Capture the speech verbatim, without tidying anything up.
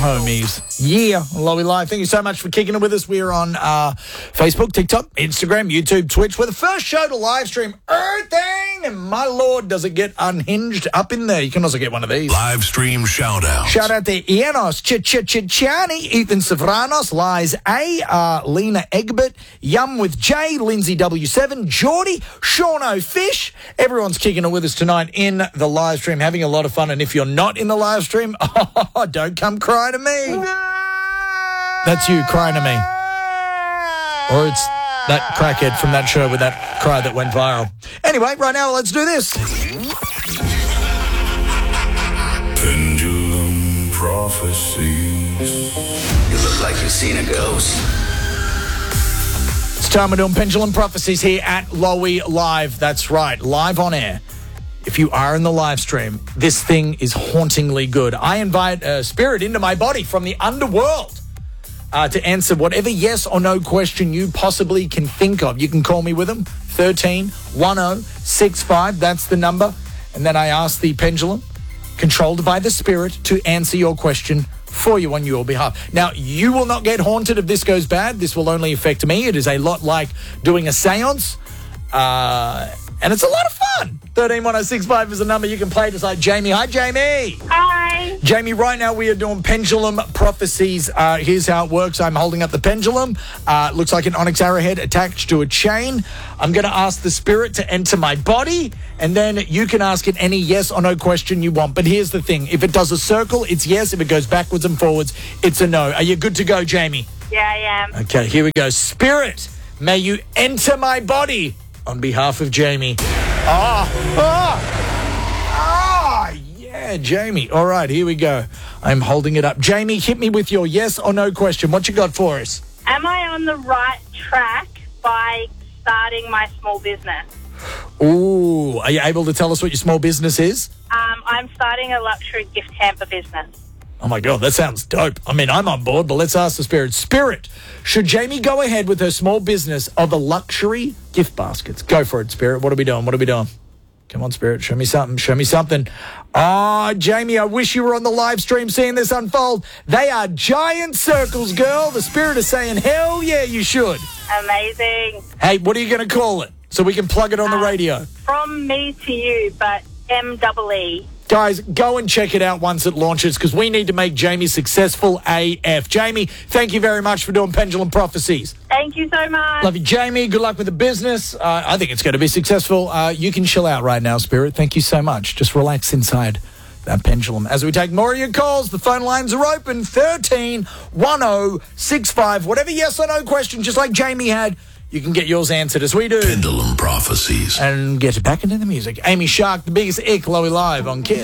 Homies. Yeah, Lowy Live. Thank you so much for kicking it with us. We're on uh, Facebook, TikTok, Instagram, YouTube, Twitch. We're the first show to live stream everything. And my lord, does it get unhinged up in there. You can also get one of these. Live stream shout out. Shout out to Ianos, Ch-Ch-Ch-Chani, Ethan Savranos, Lies A, uh, Lena Egbert, Yum with J, Lindsay W seven, Geordie, Sean O'Fish. Everyone's kicking it with us tonight in the live stream, having a lot of fun. And if you're not in the live stream, oh, don't come cry to me. That's you crying to me. Or it's that crackhead from that show with that cry that went viral. Anyway, right now, let's do this. Pendulum prophecies. You look like you've seen a ghost. It's time we're doing Pendulum Prophecies here at Lowy Live. That's right, live on air. If you are in the live stream, this thing is hauntingly good. I invite a spirit into my body from the underworld uh, to answer whatever yes or no question you possibly can think of. You can call me with them, thirteen one oh six five. That's the number. And then I ask the pendulum, controlled by the spirit, to answer your question for you on your behalf. Now, you will not get haunted if this goes bad. This will only affect me. It is a lot like doing a seance. Uh... And it's a lot of fun. thirteen one oh six five is the number you can play, just like Jamie. Hi, Jamie. Hi. Jamie, right now we are doing Pendulum Prophecies. Uh, here's how it works. I'm holding up the pendulum. Uh, looks like an onyx arrowhead attached to a chain. I'm going to ask the spirit to enter my body, and then you can ask it any yes or no question you want. But here's the thing. If it does a circle, it's yes. If it goes backwards and forwards, it's a no. Are you good to go, Jamie? Yeah, I am. Okay, here we go. Spirit, may you enter my body. On behalf of Jamie. Ah, ah, ah, yeah, Jamie. All right, here we go. I'm holding it up. Jamie, hit me with your yes or no question. What you got for us? Am I on the right track by starting my small business? Ooh, are you able to tell us what your small business is? Um, I'm starting a luxury gift hamper business. Oh, my God, that sounds dope. I mean, I'm on board, but let's ask the spirit. Spirit, should Jamie go ahead with her small business of a luxury gift baskets? Go for it, Spirit. What are we doing? What are we doing? Come on, Spirit. Show me something. Show me something. Ah, Jamie, I wish you were on the live stream seeing this unfold. They are giant circles, girl. The Spirit is saying, hell yeah, you should. Amazing. Hey, what are you going to call it so we can plug it on the Uh, radio? From me to you, but M double E. Guys, go and check it out once it launches because we need to make Jamie successful A F. Jamie, thank you very much for doing Pendulum Prophecies. Thank you so much. Love you, Jamie. Good luck with the business. Uh, I think it's going to be successful. Uh, you can chill out right now, Spirit. Thank you so much. Just relax inside that pendulum. As we take more of your calls, the phone lines are open. thirteen one oh six five. Whatever yes or no question, just like Jamie had, you can get yours answered as we do. Pendulum prophecies. And get back into the music. Amy Shark, the biggest ick, Lowy Live on Kiss.